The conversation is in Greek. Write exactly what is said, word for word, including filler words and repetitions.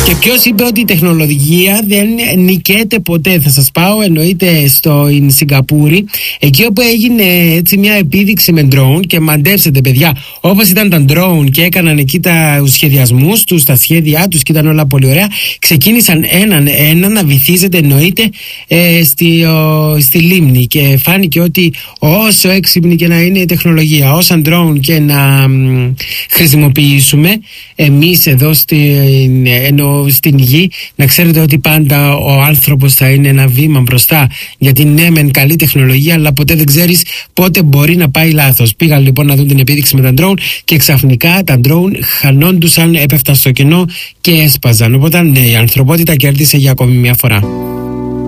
Και ποιος είπε ότι η τεχνολογία δεν νικέται ποτέ? Θα σας πάω εννοείται στο Σιγκαπούρη, εκεί όπου έγινε έτσι μια επίδειξη με drone. Και μαντέψτε παιδιά, όπως ήταν τα drone και έκαναν εκεί τους σχεδιασμούς τους, τα σχέδιά τους και ήταν όλα πολύ ωραία, ξεκίνησαν έναν ένα να βυθίζεται εννοείται ε, στη, ο, στη λίμνη. Και φάνηκε ότι όσο έξυπνη και να είναι η τεχνολογία, όσα drone και να μ, χρησιμοποιήσουμε εμείς εδώ στην, ενώ στην γη, να ξέρετε ότι πάντα ο άνθρωπος θα είναι ένα βήμα μπροστά. Γιατί ναι μεν καλή τεχνολογία, αλλά ποτέ δεν ξέρεις πότε μπορεί να πάει λάθος. Πήγαν λοιπόν να δουν την επίδειξη με τα drone και ξαφνικά τα drone χανόντουσαν, έπεφταν στο κενό και έσπαζαν. Οπότε ναι, η ανθρωπότητα κέρδισε για ακόμη μια φορά.